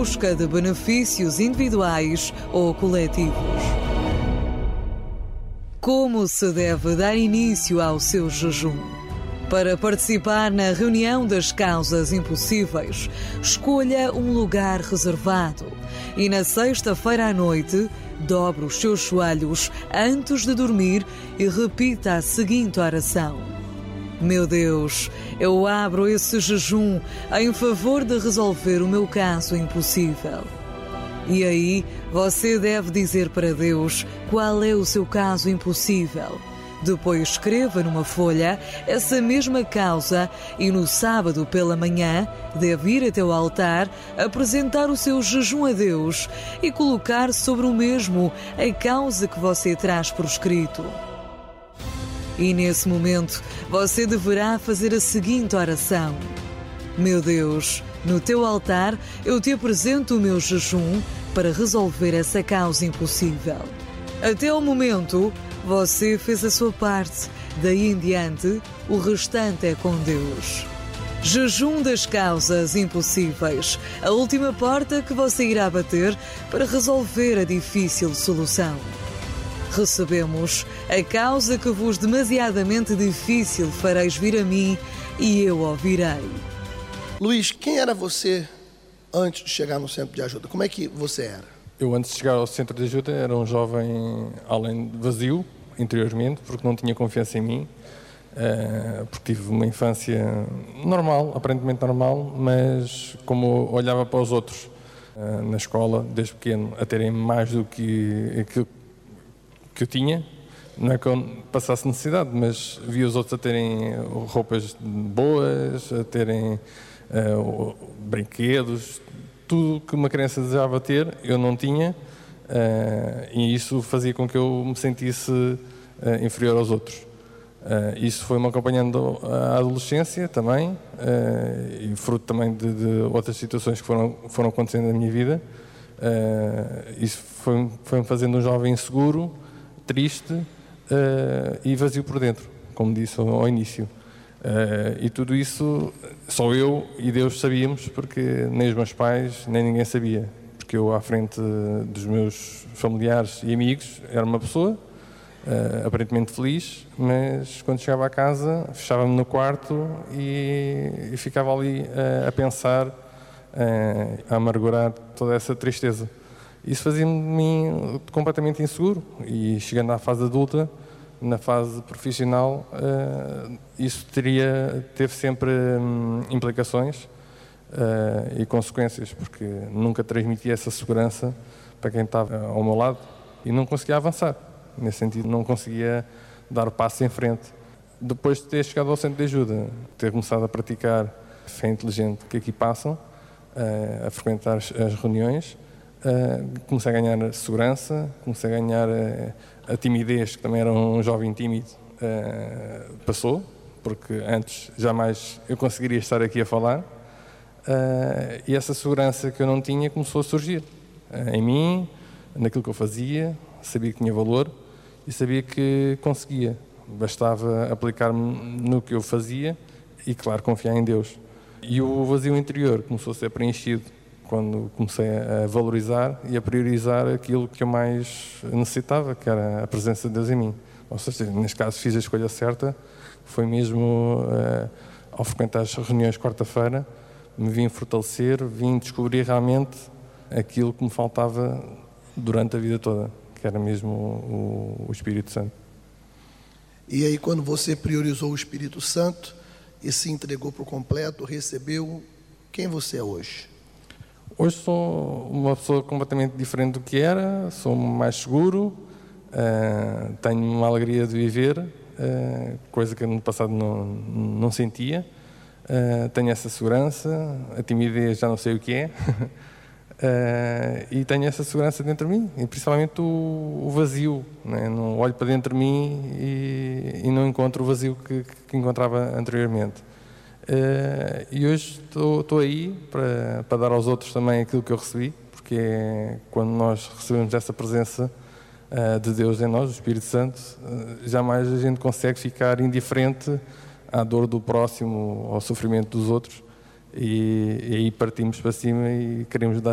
busca de benefícios individuais ou coletivos. Como se deve dar início ao seu jejum? Para participar na reunião das causas impossíveis, escolha um lugar reservado e na sexta-feira à noite, dobre os seus joelhos antes de dormir e repita a seguinte oração: Meu Deus, eu abro esse jejum em favor de resolver o meu caso impossível. E aí, você deve dizer para Deus qual é o seu caso impossível. Depois escreva numa folha essa mesma causa e no sábado pela manhã deve ir até o altar, apresentar o seu jejum a Deus e colocar sobre o mesmo a causa que você traz por escrito. E nesse momento você deverá fazer a seguinte oração: Meu Deus, no teu altar eu te apresento o meu jejum para resolver essa causa impossível. Até o momento, você fez a sua parte. Daí em diante, o restante é com Deus. Jejum das causas impossíveis. A última porta que você irá bater para resolver a difícil solução. Recebemos: a causa que vos demasiadamente difícil fareis vir a mim e eu ouvirei. Luiz, quem era você antes de chegar no centro de ajuda? Como é que você era? Eu, antes de chegar ao centro de ajuda, era um jovem, além de vazio, interiormente, porque não tinha confiança em mim, porque tive uma infância normal, aparentemente normal, mas como olhava para os outros na escola, desde pequeno, a terem mais do que aquilo que eu tinha, não é que eu passasse necessidade, mas via os outros a terem roupas boas, a terem brinquedos, tudo que uma criança desejava ter, eu não tinha, e isso fazia com que eu me sentisse inferior aos outros. Isso foi-me acompanhando à adolescência também, e fruto também de outras situações que foram acontecendo na minha vida. Isso foi-me fazendo um jovem inseguro, triste e vazio por dentro, como disse ao início. E tudo isso só eu e Deus sabíamos, porque nem os meus pais, nem ninguém sabia. Porque eu, à frente dos meus familiares e amigos, era uma pessoa aparentemente feliz, mas quando chegava a casa, fechava-me no quarto e ficava ali a pensar, a amargurar toda essa tristeza. Isso fazia-me de mim completamente inseguro, e chegando à fase adulta, na fase profissional, isso teve sempre implicações e consequências, porque nunca transmitia essa segurança para quem estava ao meu lado e não conseguia avançar. Nesse sentido, não conseguia dar o passo em frente. Depois de ter chegado ao centro de ajuda, ter começado a praticar fé inteligente que aqui passam, a frequentar as reuniões, comecei a ganhar segurança, comecei a ganhar a timidez, que também era um jovem tímido, passou, porque antes jamais eu conseguiria estar aqui a falar, e essa segurança que eu não tinha começou a surgir em mim, naquilo que eu fazia. Sabia que tinha valor e sabia que conseguia, bastava aplicar-me no que eu fazia e, claro, confiar em Deus. E o vazio interior começou a ser preenchido quando comecei a valorizar e a priorizar aquilo que eu mais necessitava, que era a presença de Deus em mim. Ou seja, neste caso fiz a escolha certa, foi mesmo ao frequentar as reuniões quarta-feira, me vim fortalecer, vim descobrir realmente aquilo que me faltava durante a vida toda, que era mesmo o Espírito Santo. E aí, quando você priorizou o Espírito Santo e se entregou por completo, recebeu, quem você é hoje? Hoje sou uma pessoa completamente diferente do que era, sou mais seguro, tenho uma alegria de viver, coisa que no passado não sentia, tenho essa segurança, a timidez já não sei o que é, e tenho essa segurança dentro de mim, e principalmente o vazio, né? Não olho para dentro de mim e não encontro o vazio que encontrava anteriormente. E hoje estou aí para dar aos outros também aquilo que eu recebi, porque quando nós recebemos essa presença de Deus em nós, o Espírito Santo, jamais a gente consegue ficar indiferente à dor do próximo, ao sofrimento dos outros, e aí partimos para cima e queremos dar